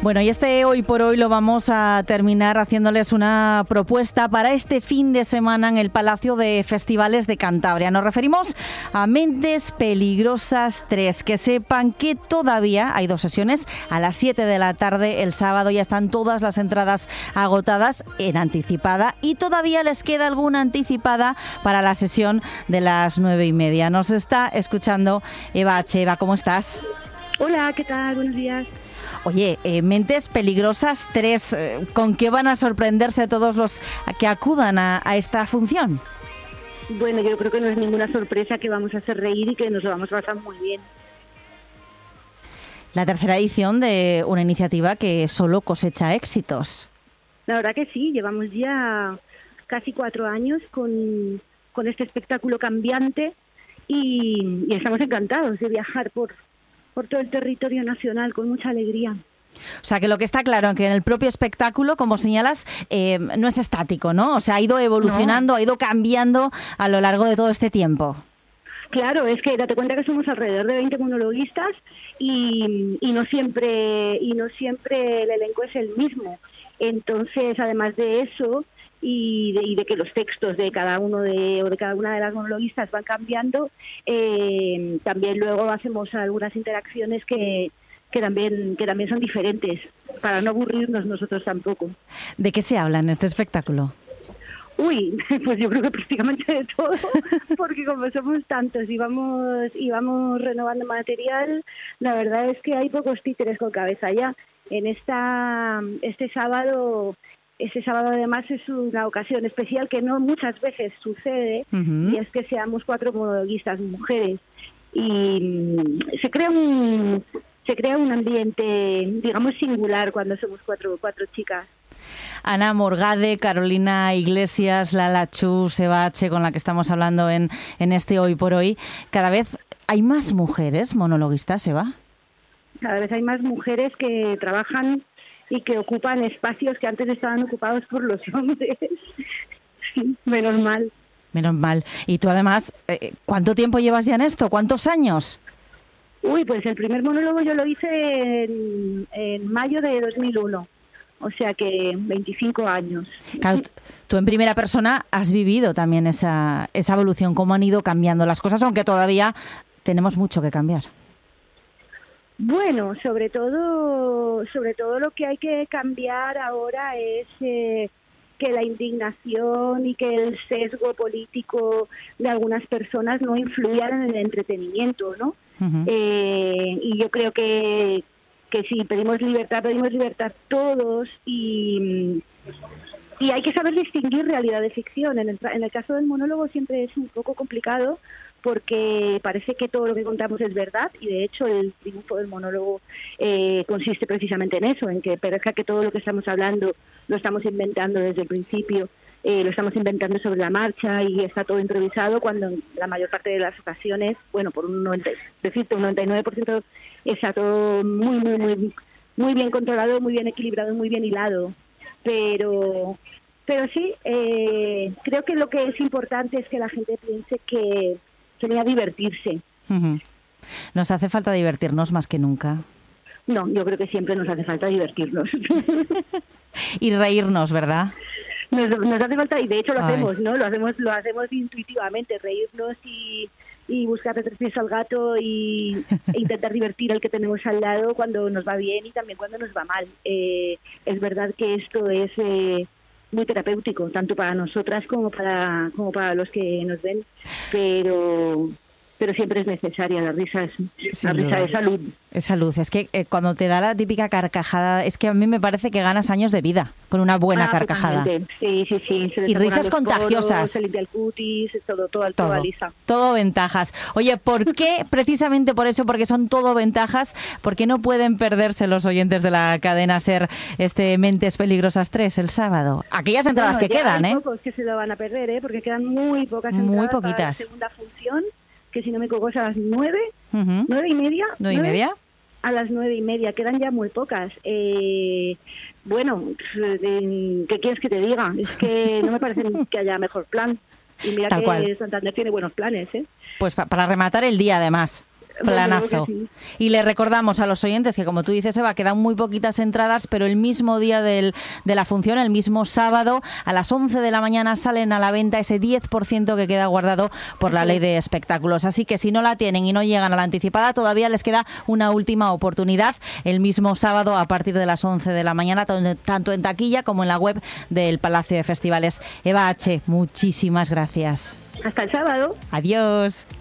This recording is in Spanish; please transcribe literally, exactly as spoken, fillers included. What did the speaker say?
Bueno, y este Hoy por Hoy lo vamos a terminar haciéndoles una propuesta para este fin de semana en el Palacio de Festivales de Cantabria. Nos referimos a Mentes Peligrosas tres. Que sepan que todavía hay dos sesiones a las siete de la tarde el sábado. Ya están todas las entradas agotadas en anticipada y todavía les queda alguna anticipada para la sesión de las nueve y media. Nos está escuchando Eva H. Eva, ¿cómo estás? Hola, ¿qué tal? Buenos días. Oye, eh, Mentes Peligrosas tres, eh, ¿con qué van a sorprenderse todos los que acudan a, a esta función? Bueno, yo creo que no es ninguna sorpresa, que vamos a hacer reír y que nos lo vamos a pasar muy bien. La tercera edición de una iniciativa que solo cosecha éxitos. La verdad que sí, llevamos ya casi cuatro años con, con este espectáculo cambiante y, y estamos encantados de viajar por... por todo el territorio nacional, con mucha alegría. O sea, que lo que está claro es que en el propio espectáculo, como señalas, eh, no es estático, ¿no? O sea, ha ido evolucionando, no. ha ido cambiando a lo largo de todo este tiempo. Claro, es que date cuenta que somos alrededor de veinte monologuistas y, y no siempre y no siempre el elenco es el mismo. Entonces, además de eso, y de, y de que los textos de cada uno de o de cada una de las monologuistas van cambiando, eh, también luego hacemos algunas interacciones que que también que también son diferentes, para no aburrirnos nosotros tampoco. ¿De qué se habla en este espectáculo? Uy, pues yo creo que prácticamente de todo, porque como somos tantos y vamos y vamos renovando material, la verdad es que hay pocos títeres con cabeza ya. En esta este sábado Este sábado además es una ocasión especial que no muchas veces sucede, uh-huh. y es que seamos cuatro monologuistas mujeres y se crea un se crea un ambiente, digamos, singular cuando somos cuatro cuatro chicas. Ana Morgade, Carolina Iglesias, Lala Chus, Eva H., con la que estamos hablando en, en este Hoy por Hoy. ¿Cada vez hay más mujeres monologuistas, Eva? Cada vez hay más mujeres que trabajan y que ocupan espacios que antes estaban ocupados por los hombres. Menos mal. Menos mal. Y tú además, eh, ¿cuánto tiempo llevas ya en esto? ¿Cuántos años? Uy, pues el primer monólogo yo lo hice en, en mayo de dos mil uno. O sea que veinticinco años. Claro, tú en primera persona has vivido también esa, esa evolución, cómo han ido cambiando las cosas, aunque todavía tenemos mucho que cambiar. Bueno, sobre todo, sobre todo lo que hay que cambiar ahora es eh, que la indignación y que el sesgo político de algunas personas no influyan en el entretenimiento, ¿no? Uh-huh. Eh, y yo creo que que si pedimos libertad, pedimos libertad todos y y hay que saber distinguir realidad de ficción. En el, en el caso del monólogo siempre es un poco complicado, porque parece que todo lo que contamos es verdad y de hecho el triunfo del monólogo eh, consiste precisamente en eso, en que parezca que todo lo que estamos hablando lo estamos inventando desde el principio, eh, lo estamos inventando sobre la marcha y está todo improvisado, cuando en la mayor parte de las ocasiones, bueno, por un noventa, decirte, un noventa y nueve por ciento está todo muy, muy, muy, muy bien controlado, muy bien equilibrado, muy bien hilado, pero... Pero sí, eh, creo que lo que es importante es que la gente piense que sería divertirse. Uh-huh. Nos hace falta divertirnos más que nunca. No, yo creo que siempre nos hace falta divertirnos. Y reírnos, ¿verdad? Nos, nos hace falta, y de hecho lo Ay. hacemos, ¿no? Lo hacemos lo hacemos intuitivamente, reírnos y, y buscar de tres pies al gato y e intentar divertir al que tenemos al lado cuando nos va bien y también cuando nos va mal. Eh, es verdad que esto es... Eh, muy terapéutico, tanto para nosotras como para como para los que nos ven, pero pero siempre es necesaria la risa, es, la risa de salud. Es salud, es que eh, cuando te da la típica carcajada, es que a mí me parece que ganas años de vida con una buena ah, carcajada. Totalmente. Sí, sí, sí. Y risas contagiosas. Poros, se limpia el cutis, todo, todo, todo, todo lisa. Todo ventajas. Oye, ¿por qué? Precisamente por eso, porque son todo ventajas, ¿por qué no pueden perderse los oyentes de la cadena SER este Mentes Peligrosas tres el sábado? Aquellas entradas bueno, que quedan, hay ¿eh? pocos que se lo van a perder, ¿eh? Porque quedan muy pocas entradas muy poquitas. Para la segunda función, que si no me equivoco es a las nueve, uh-huh. nueve y media. ¿Nueve y media? A las nueve y media, quedan ya muy pocas. Eh, bueno, ¿qué quieres que te diga? Es que no me parece que haya mejor plan. Y mira Tal que cual. Santander tiene buenos planes, ¿eh? Pues pa- para rematar el día, además. Planazo. Sí. Y le recordamos a los oyentes que, como tú dices, Eva, quedan muy poquitas entradas, pero el mismo día del, de la función, el mismo sábado, a las once de la mañana salen a la venta ese diez por ciento que queda guardado por la ley de espectáculos. Así que si no la tienen y no llegan a la anticipada, todavía les queda una última oportunidad el mismo sábado a partir de las once de la mañana, tanto en taquilla como en la web del Palacio de Festivales. Eva H., muchísimas gracias. Hasta el sábado. Adiós.